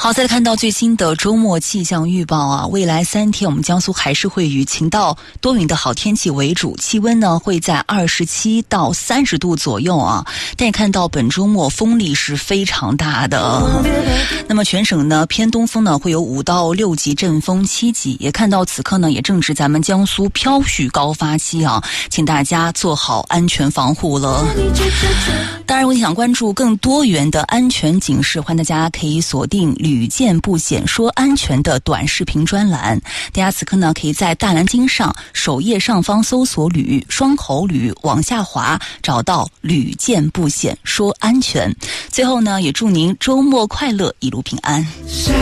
好，再来看到最新的周末气象预报啊，未来3天我们江苏还是会以晴到多云的好天气为主，气温呢会在27到30度左右啊。但也看到本周末风力是非常大的，那么全省呢偏东风呢会有5到6级阵风7级，也看到此刻呢也正值咱们江苏飘絮高发期啊，请大家做好安全防护了。当然，我想关注更多元的安全警示，欢迎大家可以锁定屡见不鲜说安全的短视频专栏。大家此刻呢可以在大蓝鲸上首页上方搜索吕双口吕，往下滑找到屡见不鲜说安全。最后呢也祝您周末快乐，一路平安。